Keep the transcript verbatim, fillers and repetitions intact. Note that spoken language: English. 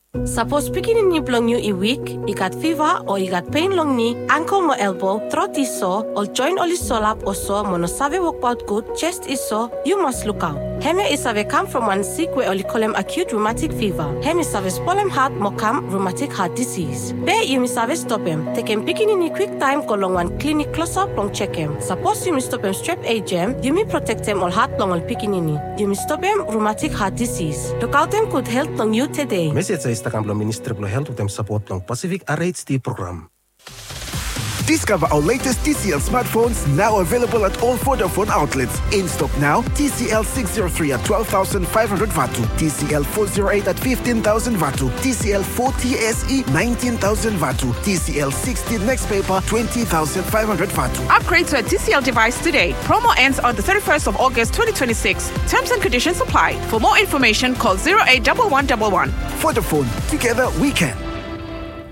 Suppose picking ni plong you i weak, i got fever or i got pain long knee, ankle mo elbow, throat is sore, or joint or solap or sore, mono save work out good, chest is sore, you must look out. Heme is have come from one sick where only call him acute rheumatic fever. Heme is have spolem heart mo come rheumatic heart disease. Be you miss have stop him. Take him picking in a quick time go long one clinic close up long check him. Suppose you miss stop him strep A G M, you may protect him all heart long all picking in. You miss stop him rheumatic heart disease. Look out him could help long you today. Message sa istakam long Ministry of Health with support long Pacific R H D program. Discover our latest T C L smartphones now available at all Vodafone outlets. In stock now, T C L six oh three at twelve thousand five hundred Vatu, T C L four oh eight at fifteen thousand Vatu, T C L forty S E nineteen thousand Vatu, T C L sixteen Next Paper twenty thousand five hundred Vatu. Upgrade to a T C L device today. Promo ends on the thirty-first of August twenty twenty-six. Terms and conditions apply. For more information, call zero eight one one one one. Vodafone, together we can.